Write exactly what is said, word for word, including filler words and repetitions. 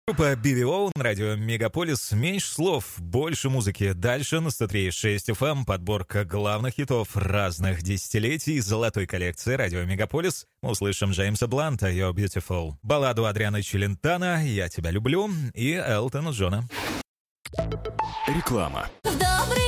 Группа би ви о на радио Мегаполис. Меньше слов, больше музыки. Дальше на сто три и шесть эф эм подборка главных хитов разных десятилетий золотой коллекции радио Мегаполис. Мы услышим Джеймса Бланта «You're Beautiful», балладу Адриано Челентано «Я тебя люблю» и Элтона Джона. Реклама.